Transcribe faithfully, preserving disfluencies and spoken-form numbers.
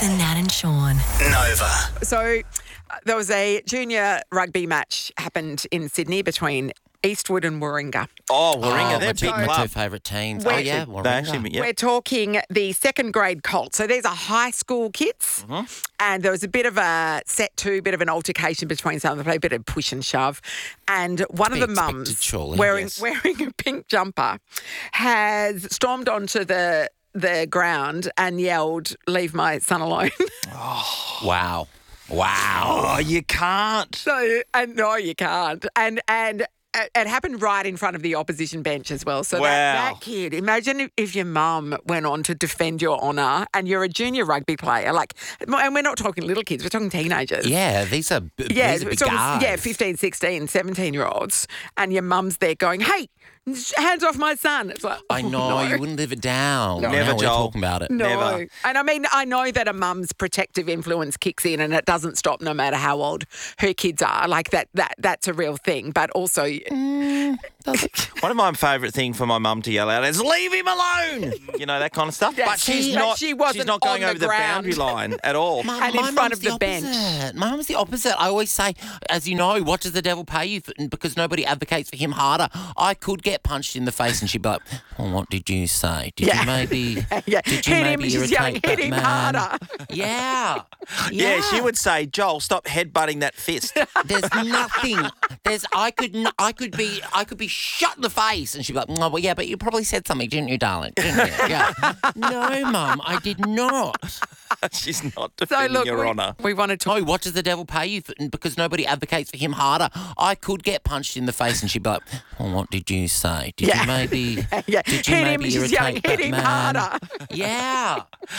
and Nat and Sean. Nova. So uh, there was a junior rugby match happened in Sydney between Eastwood and Warringah. Oh, Warringah, Oh, they're my a two, big my two club. favourite teams. Where- oh, yeah, They Warringah. actually, yeah. We're talking the second grade Colts. So these are high school kids. Mm-hmm. And there was a bit of a set two, bit of an altercation between some of them, a bit of push and shove. And one of be the expected, mums surely, wearing yes. wearing a pink jumper has stormed onto the the ground and yelled, "Leave my son alone." Wow. Wow. Oh, you can't. So, and no, you can't. And and it it happened right in front of the opposition bench as well. So Wow. that, that kid, imagine if, if your mum went on to defend your honour and you're a junior rugby player, like, and we're not talking little kids, we're talking teenagers. Yeah, these are, b- Yeah, these are big sort of- guys. yeah, fifteen, sixteen, seventeen-year-olds, and your mum's there going, "Hey, hands off my son." It's like, I oh, know, no. you wouldn't live it down. No. Now Never, we're Joel. talking about it. No. Never. And I mean, I know that a mum's protective influence kicks in and it doesn't stop no matter how old her kids are. Like that that that's a real thing. But also One of my favourite things for my mum to yell out is "Leave him alone!" You know, that kind of stuff. Yeah, but she's see, but not. she wasn't she's not going on the over the, ground. boundary line at all. My, And in my front mum's of the bench. opposite. My mum's the opposite. I always say, as you know, what does the devil pay you for? Because nobody advocates for him harder. I could get punched in the face and she'd be like, well, what did you say? Did Yeah. you maybe, Yeah. did you Hit him, maybe she's yelling, irritate "Hit him Batman?" harder. Yeah. Yeah, she would say, "Joel, stop headbutting that fist." There's nothing. There's. I could. n- I could be. I could be shot in the face, and she'd be like, "Oh, well, yeah, but you probably said something, didn't you, darling? Didn't you?" Yeah. No, Mum, I did not. She's not so defending look, your we, honour. we want to talk. No, what does the devil pay you for? Because nobody advocates for him harder. I could get punched in the face, and she'd be like, "Well, what did you say? Did Yeah. you maybe? Yeah. Did you Hit him, maybe she's yelling, irritate "Hit him Batman?" harder. Yeah.